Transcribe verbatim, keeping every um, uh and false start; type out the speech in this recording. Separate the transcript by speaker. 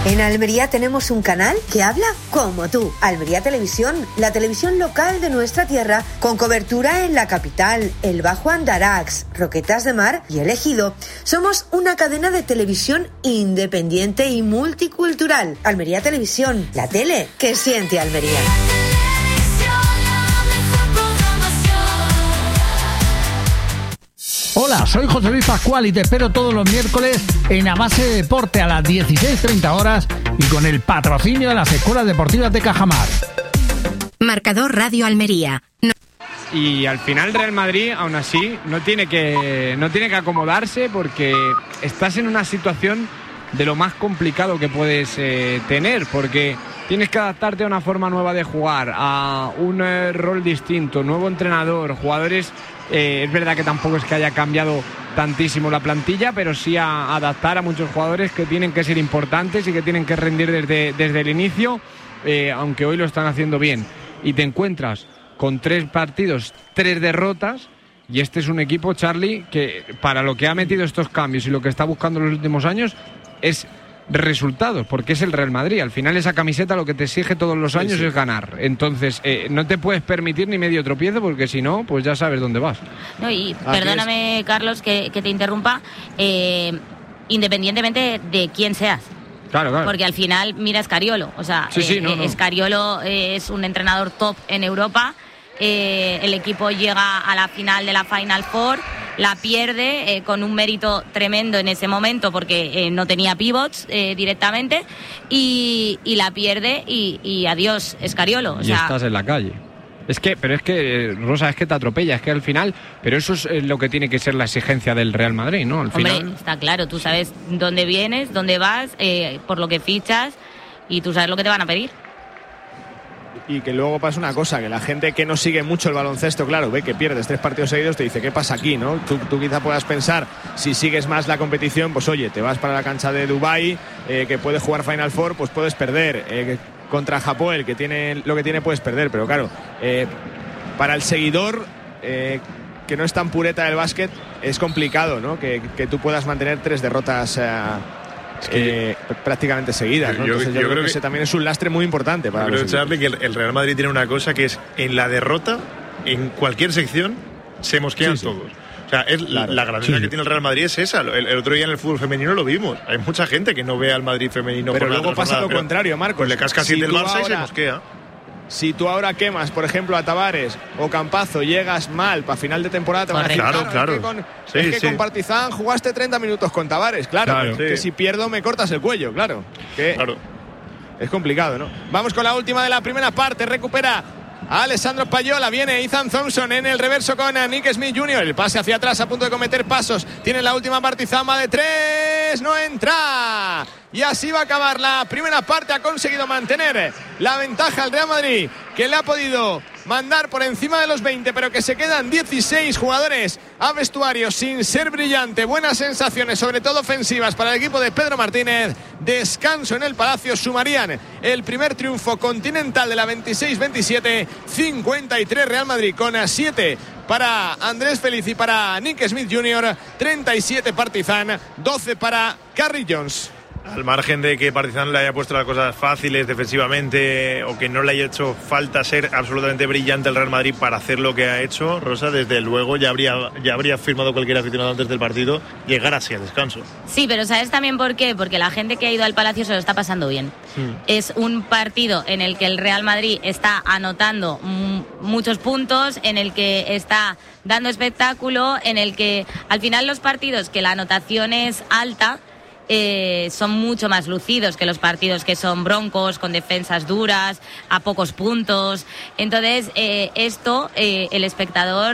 Speaker 1: En Almería tenemos un canal que habla como tú. Almería Televisión, la televisión local de nuestra tierra, con cobertura en la capital, el Bajo Andarax, Roquetas de Mar y El Ejido. Somos una cadena de televisión independiente y multicultural. Almería Televisión, la tele que siente Almería.
Speaker 2: Hola, soy José Luis Pascual y te espero todos los miércoles en A Base de Deporte a las dieciséis treinta horas y con el patrocinio de las Escuelas Deportivas de Cajamar.
Speaker 3: Marcador Radio Almería. No.
Speaker 4: Y al final Real Madrid, aún así, no tiene que, no tiene que acomodarse porque estás en una situación de lo más complicado que puedes eh, tener, porque tienes que adaptarte a una forma nueva de jugar, a un eh, rol distinto, nuevo entrenador, jugadores. Eh, es verdad que tampoco es que haya cambiado tantísimo la plantilla, pero sí a adaptar a muchos jugadores que tienen que ser importantes y que tienen que rendir desde, desde el inicio, eh, aunque hoy lo están haciendo bien. Y te encuentras con tres partidos, tres derrotas, y este es un equipo, Charlie, que para lo que ha metido estos cambios y lo que está buscando en los últimos años es resultados, porque es el Real Madrid. Al final esa camiseta lo que te exige todos los años sí, sí. es ganar. Entonces eh, no te puedes permitir ni medio tropiezo, porque si no, pues ya sabes dónde vas.
Speaker 5: No, y Aquí perdóname, es. Carlos, que, que te interrumpa, eh, independientemente de quién seas.
Speaker 4: Claro, claro.
Speaker 5: Porque al final, mira Scariolo. O sea,
Speaker 4: sí, sí,
Speaker 5: eh,
Speaker 4: no, no.
Speaker 5: Scariolo eh, es un entrenador top en Europa. Eh, el equipo llega a la final de la Final Four, la pierde eh, con un mérito tremendo en ese momento porque eh, no tenía pivots eh, directamente y, y la pierde y, y adiós Scariolo. O
Speaker 4: y
Speaker 5: sea,
Speaker 4: estás en la calle. Es que, pero es que, Rosa, es que te atropella, es que al final, pero eso es lo que tiene que ser la exigencia del Real Madrid, ¿no? Al
Speaker 5: hombre,
Speaker 4: final...
Speaker 5: está claro, tú sabes dónde vienes, dónde vas, eh, por lo que fichas y tú sabes lo que te van a pedir.
Speaker 6: Y que luego pasa una cosa, que la gente que no sigue mucho el baloncesto, claro, ve que pierdes tres partidos seguidos, te dice, ¿qué pasa aquí, no? Tú, tú quizá puedas pensar, si sigues más la competición, pues oye, te vas para la cancha de Dubái, eh, que puede jugar Final Four, pues puedes perder. Eh, contra Japón, que tiene lo que tiene, puedes perder. Pero claro, eh, para el seguidor, eh, que no es tan pureta del básquet, es complicado, ¿no? Que, que tú puedas mantener tres derrotas... Eh, Es que eh, prácticamente seguidas, ¿no?
Speaker 7: Yo,
Speaker 6: Entonces, yo, yo creo, creo que, que ese también es un lastre muy importante para
Speaker 7: yo
Speaker 6: los
Speaker 7: creo, Charlie, que el, el Real Madrid tiene una cosa que es en la derrota, en cualquier sección se mosquean sí, sí. todos. O sea, es claro. la grandeza sí. que tiene el Real Madrid es esa. El, el otro día en el fútbol femenino lo vimos. Hay mucha gente que no ve al Madrid femenino.
Speaker 6: Pero
Speaker 7: por
Speaker 6: luego pasa lo contrario, Marcos.
Speaker 7: Pues le casca siete el Barça ahora... y se mosquea.
Speaker 6: Si tú ahora quemas, por ejemplo, a Tavares o Campazo, llegas mal para final de temporada, te van a decir,
Speaker 7: claro, claro.
Speaker 6: Es que con,
Speaker 7: sí,
Speaker 6: es que
Speaker 7: sí.
Speaker 6: con Partizan jugaste treinta minutos con Tavares, claro, claro que sí. si pierdo me cortas el cuello, claro. Que
Speaker 7: claro.
Speaker 6: Es complicado, ¿no? Vamos con la última de la primera parte, recupera a Alessandro Payola, viene Ethan Thompson en el reverso con Nick Smith junior, el pase hacia atrás a punto de cometer pasos, tiene la última Partizan de tres, no entra. Y así va a acabar la primera parte. Ha conseguido mantener la ventaja al Real Madrid, que le ha podido mandar por encima de los veinte, pero que se quedan dieciséis jugadores a vestuario sin ser brillante. Buenas sensaciones, sobre todo ofensivas, para el equipo de Pedro Martínez. Descanso en el Palacio. Sumarían el primer triunfo continental de la veintiséis veintisiete. cincuenta y tres Real Madrid con siete para Andrés Feliz y para Nick Smith junior. treinta y siete Partizan, doce para Curry Jones.
Speaker 7: Al margen de que Partizan le haya puesto las cosas fáciles defensivamente o que no le haya hecho falta ser absolutamente brillante el Real Madrid para hacer lo que ha hecho, Rosa, desde luego ya habría, ya habría firmado cualquier aficionado antes del partido llegar así al descanso.
Speaker 5: Sí, pero ¿sabes también por qué? Porque la gente que ha ido al Palacio se lo está pasando bien. Hmm. Es un partido en el que el Real Madrid está anotando m- muchos puntos, en el que está dando espectáculo, en el que al final los partidos que la anotación es alta, Eh, son mucho más lucidos que los partidos que son broncos, con defensas duras, a pocos puntos. Entonces, eh, esto, eh, el espectador